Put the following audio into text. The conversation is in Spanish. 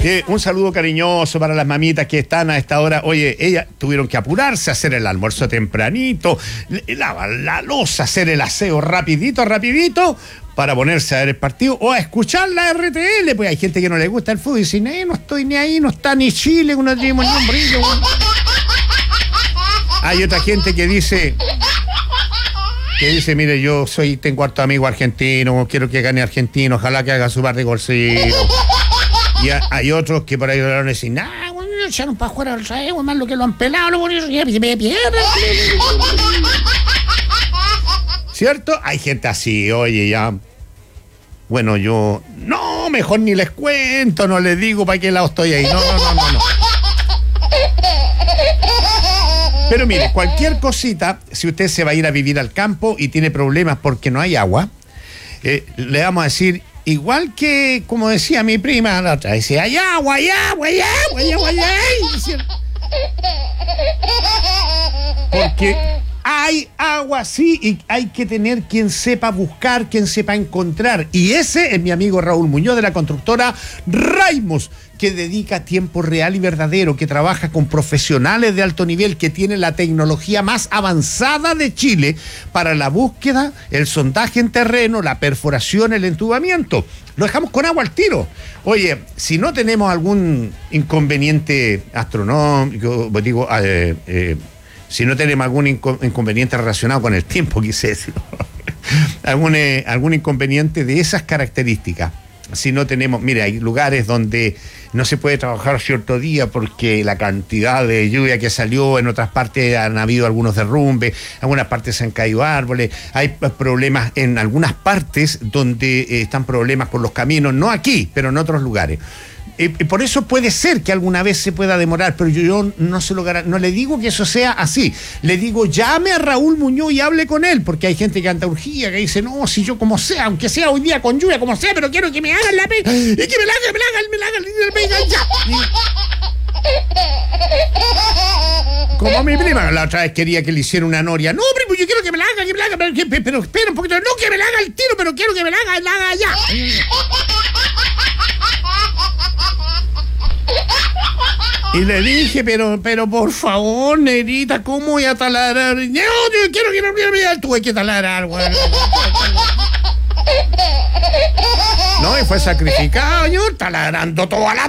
Un saludo cariñoso para las mamitas que están a esta hora. Oye, ellas tuvieron que apurarse, hacer el almuerzo tempranito, lavar la loza, hacer el aseo rapidito, para ponerse a ver el partido o a escuchar la RTL. Pues hay gente que no le gusta el fútbol y dice, no estoy ni ahí, no está ni Chile, no tenemos ni un brillo. Hay otra gente que dice, mire, yo tengo harto amigo argentino, quiero que gane Argentino, ojalá que haga su par de golcitos. Y hay otros que por ahí hablaron y dicen, echaron para jugar al rey, más lo que lo han pelado, por eso ya me pierden. ¿Cierto? Hay gente así, oye, ya. Bueno, yo, mejor ni les cuento, no les digo para qué lado estoy ahí. No. Pero mire, cualquier cosita, si usted se va a ir a vivir al campo y tiene problemas porque no hay agua, le vamos a decir, igual que, como decía mi prima la otra, decía, hay agua. Porque hay agua, sí, y hay que tener quien sepa buscar, quien sepa encontrar. Y ese es mi amigo Raúl Muñoz de la constructora Raimos, que dedica tiempo real y verdadero, que trabaja con profesionales de alto nivel, que tiene la tecnología más avanzada de Chile para la búsqueda, el sondaje en terreno, la perforación, el entubamiento. Lo dejamos con agua al tiro. Oye, si no tenemos algún inconveniente astronómico, digo, si no tenemos algún inconveniente relacionado con el tiempo, quise decir, algún inconveniente de esas características. Si no tenemos, mire, hay lugares donde no se puede trabajar cierto día porque la cantidad de lluvia que salió, en otras partes han habido algunos derrumbes, en algunas partes se han caído árboles, hay problemas en algunas partes donde están problemas con los caminos, no aquí, pero en otros lugares. Y por eso puede ser que alguna vez se pueda demorar, pero yo no le digo que eso sea así. Le digo, llame a Raúl Muñoz y hable con él, porque hay gente que anda urgida, que dice, no, si yo como sea, aunque sea hoy día con lluvia, como sea, pero quiero que me hagan la pega, y que me la hagan ya. Como mi prima la otra vez quería que le hiciera una noria. No, primo, yo quiero que me la haga, pero espera un poquito, no que me la haga el tiro, pero quiero que me la haga ya. Y le dije, pero por favor, negrita, ¿cómo voy a taladrar? No, yo quiero que tuve que taladrar, güey. No, y fue sacrificado, yo taladrando toda la